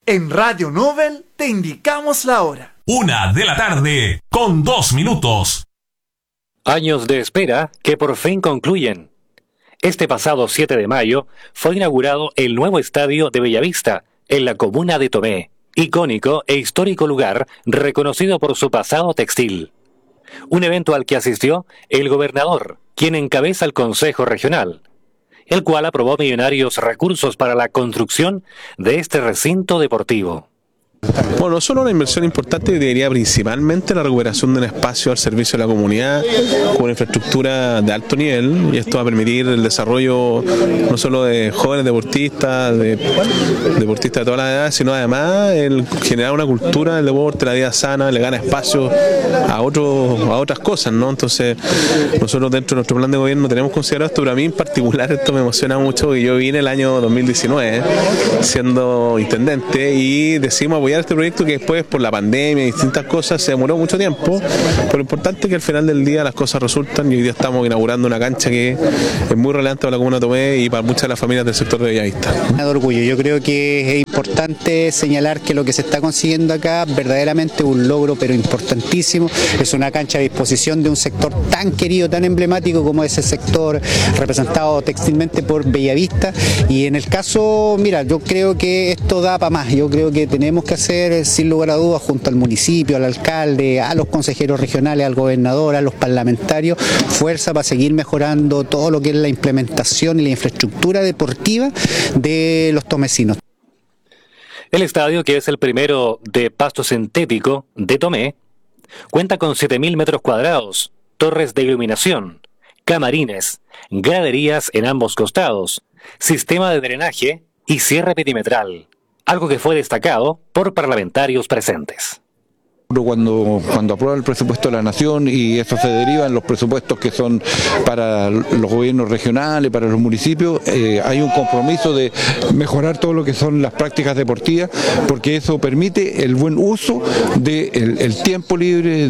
En Radio Nobel te indicamos la hora. 1:02 p.m. Años de espera que por fin concluyen. Este pasado 7 de mayo fue inaugurado el nuevo estadio de Bellavista, en la comuna de Tomé, icónico e histórico lugar reconocido por su pasado textil. Un evento al que asistió el gobernador, quien encabeza el Consejo Regional, el cual aprobó millonarios recursos para la construcción de este recinto deportivo. Bueno, solo una inversión importante que diría principalmente la recuperación de un espacio al servicio de la comunidad con una infraestructura de alto nivel, y esto va a permitir el desarrollo no solo de jóvenes deportistas, de deportistas de todas las edades, sino además el generar una cultura del deporte, la vida sana, le gana espacio a otras cosas, ¿no? Entonces nosotros dentro de nuestro plan de gobierno tenemos considerado esto, pero a mí en particular esto me emociona mucho, porque yo vine el año 2019 siendo intendente y decidimos apoyar este proyecto que después por la pandemia y distintas cosas se demoró mucho tiempo, pero lo importante es que al final del día las cosas resultan, y hoy día estamos inaugurando una cancha que es muy relevante para la comuna de Tomé y para muchas de las familias del sector de Bellavista. De orgullo, yo creo que es importante señalar que lo que se está consiguiendo acá verdaderamente es un logro pero importantísimo, es una cancha a disposición de un sector tan querido, tan emblemático como es el sector representado textilmente por Bellavista, y en el caso, mira, yo creo que esto da para más, yo creo que tenemos que hacer sin lugar a dudas junto al municipio, al alcalde, a los consejeros regionales, al gobernador, a los parlamentarios, fuerza para seguir mejorando todo lo que es la implementación y la infraestructura deportiva de los tomecinos. El estadio, que es el primero de pasto sintético de Tomé, cuenta con 7.000 metros cuadrados, torres de iluminación, camarines, graderías en ambos costados, sistema de drenaje y cierre perimetral, algo que fue destacado por parlamentarios presentes. Cuando aprueba el presupuesto de la Nación y eso se deriva en los presupuestos que son para los gobiernos regionales, para los municipios, hay un compromiso de mejorar todo lo que son las prácticas deportivas, porque eso permite el buen uso del tiempo libre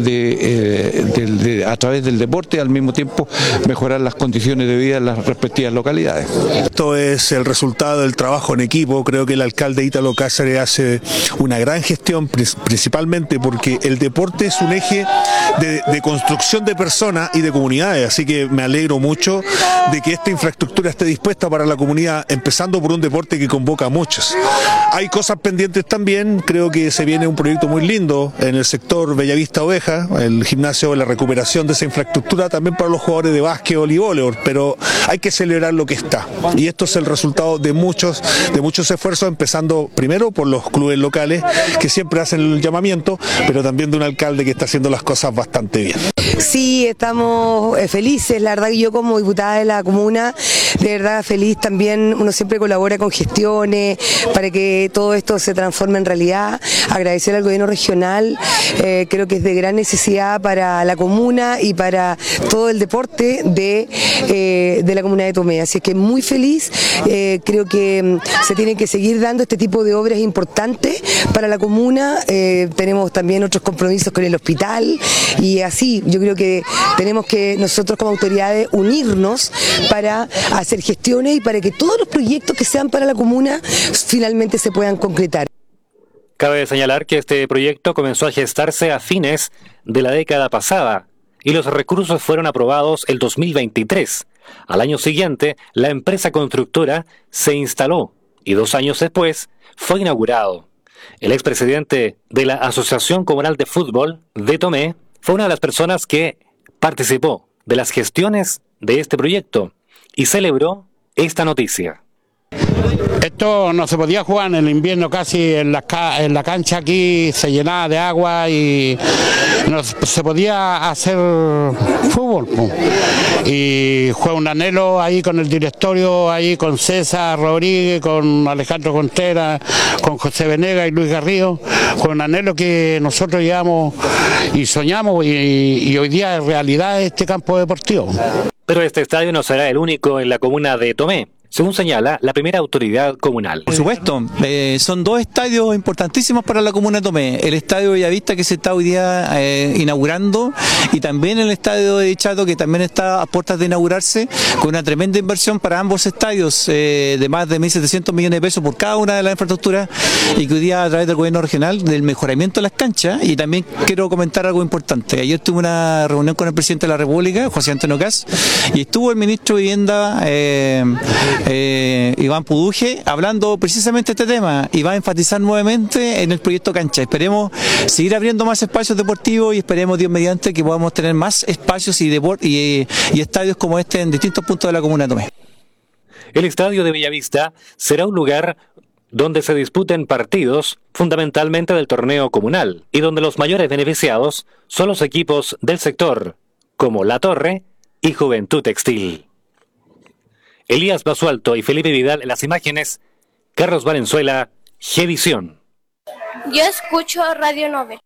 a través del deporte, al mismo tiempo mejorar las condiciones de vida en las respectivas localidades. Esto es el resultado del trabajo en equipo. Creo que el alcalde Ítalo Cáceres hace una gran gestión, principalmente porque el deporte es un eje de construcción de personas y de comunidades, así que me alegro mucho de que esta infraestructura esté dispuesta para la comunidad, empezando por un deporte que convoca a muchos. Hay cosas pendientes también, creo que se viene un proyecto muy lindo en el sector Bellavista Oveja, el gimnasio, la recuperación de esa infraestructura también para los jugadores de básquetbol y voleibol, pero hay que celebrar lo que está, y esto es el resultado de muchos esfuerzos, empezando primero por los clubes locales que siempre hacen el llamamiento, pero también de un alcalde que está haciendo las cosas bastante bien. Sí, estamos felices, la verdad que yo como diputada de la comuna, de verdad feliz también, uno siempre colabora con gestiones para que todo esto se transforme en realidad. Agradecer al gobierno regional, creo que es de gran necesidad para la comuna y para todo el deporte de la comuna de Tomé, así que muy feliz, creo que se tienen que seguir dando este tipo de obras importantes para la comuna, tenemos también otros compromisos con el hospital y así, yo creo que tenemos que nosotros como autoridades unirnos para hacer gestiones y para que todos los proyectos que sean para la comuna finalmente se puedan concretar. Cabe señalar que este proyecto comenzó a gestarse a fines de la década pasada y los recursos fueron aprobados el 2023. Al año siguiente, la empresa constructora se instaló y 2 años después fue inaugurado. El expresidente de la Asociación Comunal de Fútbol de Tomé fue una de las personas que participó de las gestiones de este proyecto y celebró esta noticia. Esto no se podía jugar en el invierno casi en la cancha, aquí se llenaba de agua y no se podía hacer fútbol. Y fue un anhelo ahí con el directorio, ahí con César Rodríguez, con Alejandro Contreras, con José Venegas y Luis Garrido, fue un anhelo que nosotros llevamos y soñamos y hoy día es realidad este campo deportivo. Pero este estadio no será el único en la comuna de Tomé. según señala la primera autoridad comunal. Por supuesto, son dos estadios importantísimos para la comuna de Tomé. El estadio Bellavista, que se está hoy día inaugurando, y también el estadio de Dichato, que también está a puertas de inaugurarse, con una tremenda inversión para ambos estadios de más de 1.700 millones de pesos por cada una de las infraestructuras, y que hoy día a través del gobierno regional, del mejoramiento de las canchas. Y también quiero comentar algo importante. Ayer tuve una reunión con el presidente de la República, José Antonio Kast, y estuvo el ministro de Vivienda, Iván Puduje, hablando precisamente de este tema, y va a enfatizar nuevamente en el proyecto cancha. Esperemos seguir abriendo más espacios deportivos y esperemos, Dios mediante, que podamos tener más espacios y estadios como este en distintos puntos de la comuna de Tomé. El estadio de Bellavista será un lugar donde se disputen partidos fundamentalmente del torneo comunal y donde los mayores beneficiados son los equipos del sector, como La Torre y Juventud Textil. Elías Basualto y Felipe Vidal en las imágenes, Carlos Valenzuela, Gevisión. Yo escucho Radio Nobel.